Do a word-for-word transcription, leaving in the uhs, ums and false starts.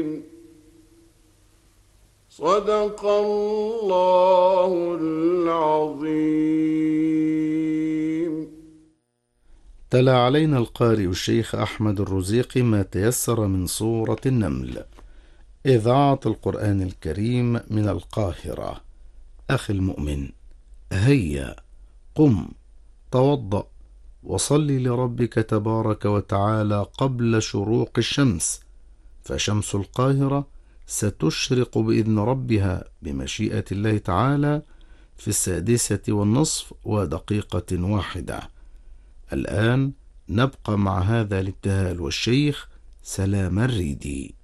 صدق الله العظيم. تلا علينا القارئ الشيخ أحمد الرزيقي ما تيسر من سورة النمل، إذاعة القرآن الكريم من القاهرة. أخي المؤمن، هيا قم توضأ وصل لربك تبارك وتعالى قبل شروق الشمس، فشمس القاهرة ستشرق بإذن ربها بمشيئة الله تعالى في السادسة والنصف ودقيقة واحدة. الآن نبقى مع هذا الابتهال والشيخ سلام الريدي.